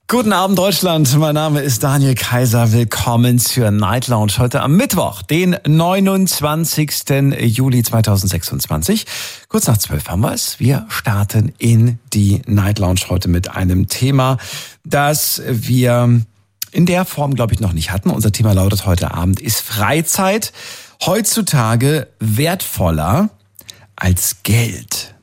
Guten Abend Deutschland, mein Name ist Daniel Kaiser, willkommen zur Night Lounge heute am Mittwoch, den 29. Juli 2026. Kurz nach 12 haben wir es. Wir starten in die Night Lounge heute mit einem Thema, das wir in der Form, glaube ich, noch nicht hatten. Unser Thema lautet heute Abend, ist Freizeit heutzutage wertvoller als Geld?